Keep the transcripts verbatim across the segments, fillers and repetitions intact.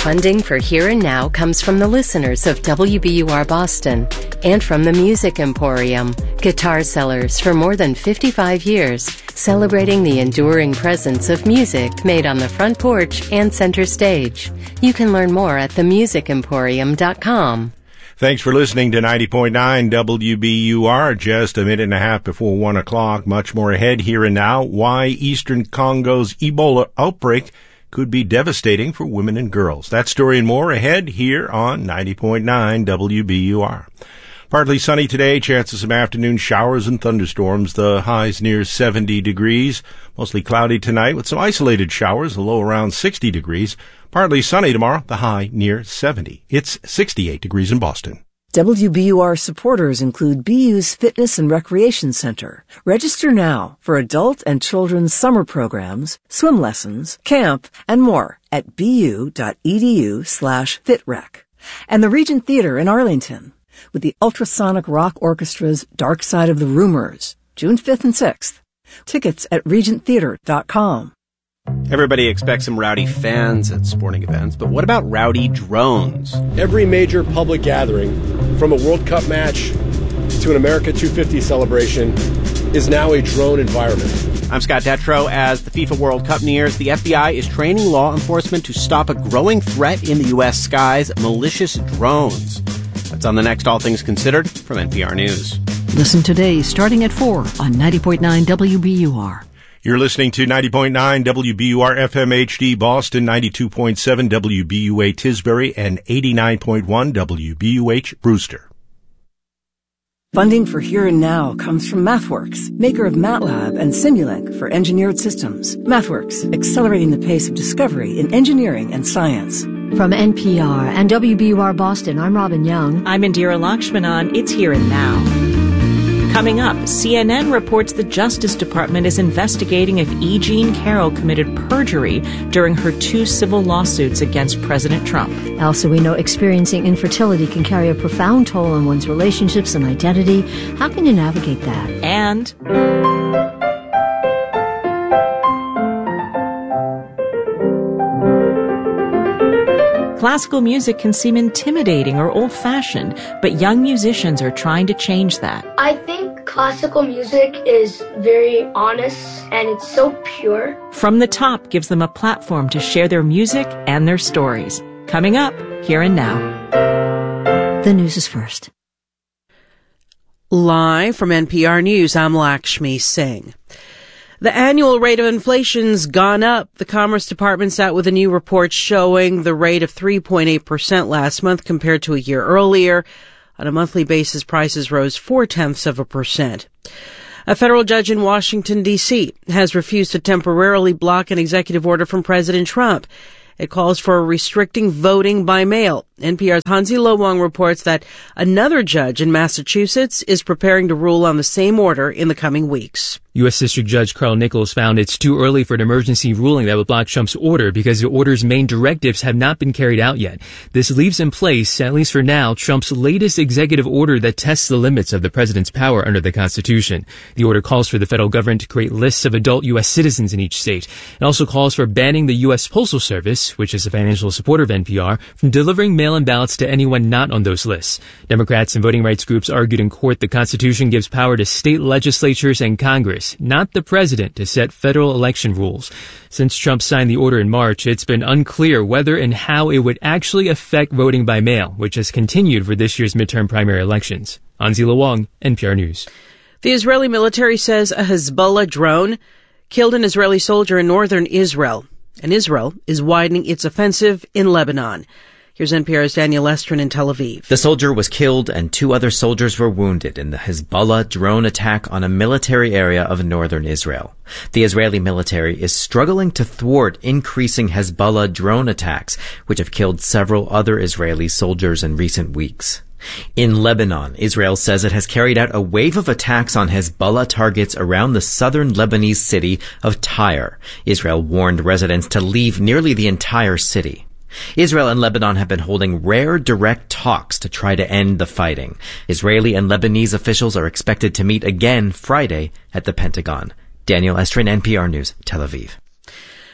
Funding for Here and Now comes from the listeners of W B U R Boston and from the Music Emporium, guitar sellers for more than fifty-five years, celebrating the enduring presence of music made on the front porch and center stage. You can learn more at the music emporium dot com. Thanks for listening to ninety point nine W B U R. Just a minute and a half before one o'clock. Much more ahead. Here and now. Why Eastern Congo's Ebola outbreak could be devastating for women and girls. That story and more ahead here on ninety point nine W B U R. Partly sunny today, chances of afternoon showers and thunderstorms. The highs near seventy degrees. Mostly cloudy tonight with some isolated showers, the low around sixty degrees. Partly sunny tomorrow, the high near seventy. It's sixty-eight degrees in Boston. W B U R supporters include B U's Fitness and Recreation Center. Register now for adult and children's summer programs, swim lessons, camp, and more at bu.edu slash fitrec. And the Regent Theater in Arlington with the Ultrasonic Rock Orchestra's Dark Side of the Rumors, June fifth and sixth. Tickets at regent theater dot com. Everybody expects some rowdy fans at sporting events, but what about rowdy drones? Every major public gathering, from a World Cup match to an America two fifty celebration, is now a drone environment. I'm Scott Detrow. As the FIFA World Cup nears, the F B I is training law enforcement to stop a growing threat in the U S skies, malicious drones. That's on the next All Things Considered from N P R News. Listen today starting at four on ninety point nine W B U R. You're listening to ninety point nine W B U R F M H D Boston, ninety-two point seven W B U A Tisbury, and eighty-nine point one W B U H Brewster. Funding for Here and Now comes from MathWorks, maker of MATLAB and Simulink for engineered systems. MathWorks, accelerating the pace of discovery in engineering and science. From N P R and W B U R Boston, I'm Robin Young. I'm Indira Lakshmanan. It's Here and Now. Coming up, C N N reports the Justice Department is investigating if E. Jean Carroll committed perjury during her two civil lawsuits against President Trump. Also, we know experiencing infertility can carry a profound toll on one's relationships and identity. How can you navigate that? And classical music can seem intimidating or old-fashioned, but young musicians are trying to change that. I think classical music is very honest and it's so pure. From the Top gives them a platform to share their music and their stories. Coming up, Here and Now. The news is first. Live from N P R News, I'm Lakshmi Singh. The annual rate of inflation's gone up. The Commerce Department's out with a new report showing the rate of three point eight percent last month compared to a year earlier. On a monthly basis, prices rose four-tenths of a percent. A federal judge in Washington, D C has refused to temporarily block an executive order from President Trump. It calls for restricting voting by mail. N P R's Hansi Lo-Wang reports that another judge in Massachusetts is preparing to rule on the same order in the coming weeks. U S. District Judge Carl Nichols found it's too early for an emergency ruling that would block Trump's order because the order's main directives have not been carried out yet. This leaves in place, at least for now, Trump's latest executive order that tests the limits of the president's power under the Constitution. The order calls for the federal government to create lists of adult U S citizens in each state. It also calls for banning the U S. Postal Service, which is a financial supporter of N P R, from delivering mail-in ballots to anyone not on those lists. Democrats and voting rights groups argued in court the Constitution gives power to state legislatures and Congress, not the president, to set federal election rules. Since Trump signed the order in March, it's been unclear whether and how it would actually affect voting by mail, which has continued for this year's midterm primary elections. Hansi Lo-Wang, N P R News. The Israeli military says a Hezbollah drone killed an Israeli soldier in northern Israel, and Israel is widening its offensive in Lebanon. Here's N P R's Daniel Estrin in Tel Aviv. The soldier was killed and two other soldiers were wounded in the Hezbollah drone attack on a military area of northern Israel. The Israeli military is struggling to thwart increasing Hezbollah drone attacks, which have killed several other Israeli soldiers in recent weeks. In Lebanon, Israel says it has carried out a wave of attacks on Hezbollah targets around the southern Lebanese city of Tyre. Israel warned residents to leave nearly the entire city. Israel and Lebanon have been holding rare direct talks to try to end the fighting. Israeli and Lebanese officials are expected to meet again Friday at the Pentagon. Daniel Estrin, N P R News, Tel Aviv.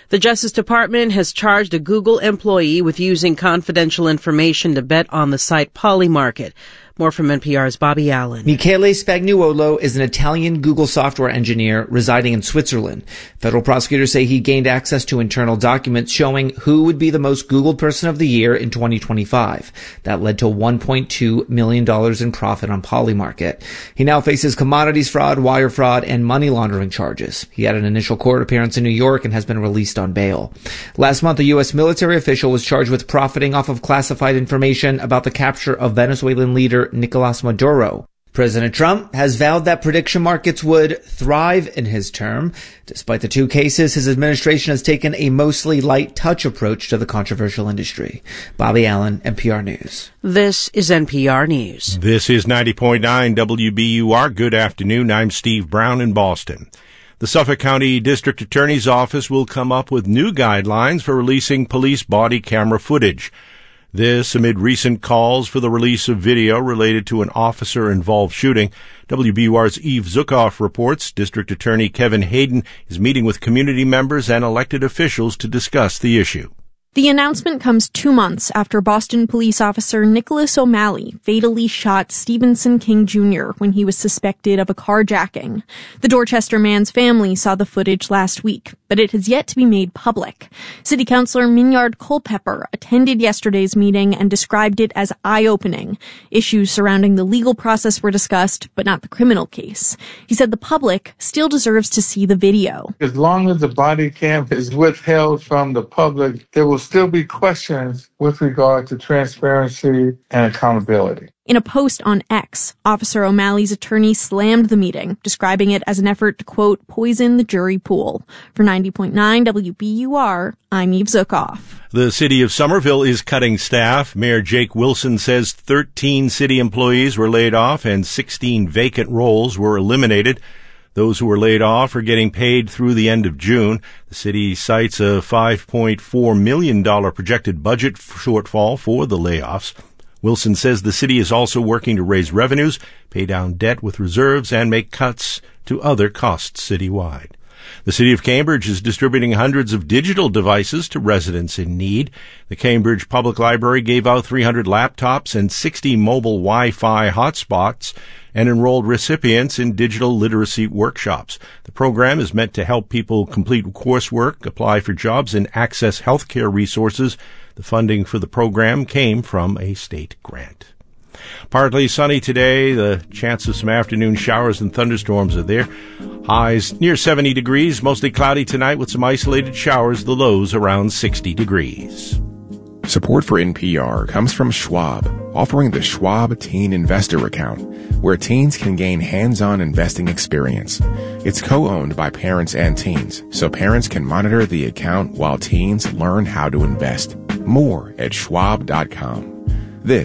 The Justice Department has charged a Google employee with using confidential information to bet on the site Polymarket. More from N P R's Bobby Allen. Michele Spagnuolo is an Italian Google software engineer residing in Switzerland. Federal prosecutors say he gained access to internal documents showing who would be the most Googled person of the year in twenty twenty-five. That led to one point two million dollars in profit on Polymarket. He now faces commodities fraud, wire fraud, and money laundering charges. He had an initial court appearance in New York and has been released on bail. Last month, a U S military official was charged with profiting off of classified information about the capture of Venezuelan leader Nicolas Maduro. President Trump has vowed that prediction markets would thrive in his term. Despite the two cases, his administration has taken a mostly light touch approach to the controversial industry. Bobby Allen, N P R News. This is N P R News. This is ninety point nine W B U R. Good afternoon. I'm Steve Brown in Boston. The Suffolk County District Attorney's Office will come up with new guidelines for releasing police body camera footage. This amid recent calls for the release of video related to an officer-involved shooting. W B U R's Eve Zukoff reports District Attorney Kevin Hayden is meeting with community members and elected officials to discuss the issue. The announcement comes two months after Boston police officer Nicholas O'Malley fatally shot Stevenson King Junior when he was suspected of a carjacking. The Dorchester man's family saw the footage last week, but it has yet to be made public. City Councilor Minyard Culpepper attended yesterday's meeting and described it as eye-opening. Issues surrounding the legal process were discussed, but not the criminal case. He said the public still deserves to see the video. As long as the body cam is withheld from the public, there will still be questions with regard to transparency and accountability. In a post on X, Officer O'Malley's attorney slammed the meeting, describing it as an effort to, quote, poison the jury pool. For ninety point nine W B U R, I'm Eve Zukoff. The city of Somerville is cutting staff. Mayor Jake Wilson says thirteen city employees were laid off and sixteen vacant roles were eliminated. Those who were laid off are getting paid through the end of June. The city cites a five point four million dollars projected budget shortfall for the layoffs. Wilson says the city is also working to raise revenues, pay down debt with reserves, and make cuts to other costs citywide. The City of Cambridge is distributing hundreds of digital devices to residents in need. The Cambridge Public Library gave out three hundred laptops and sixty mobile Wi-Fi hotspots and enrolled recipients in digital literacy workshops. The program is meant to help people complete coursework, apply for jobs, and access healthcare resources. The funding for the program came from a state grant. Partly sunny today. The chance of some afternoon showers and thunderstorms are there. Highs near seventy degrees, mostly cloudy tonight with some isolated showers. The lows around sixty degrees. Support for N P R comes from Schwab, offering the Schwab Teen Investor Account, where teens can gain hands-on investing experience. It's co-owned by parents and teens, so parents can monitor the account while teens learn how to invest. More at schwab dot com.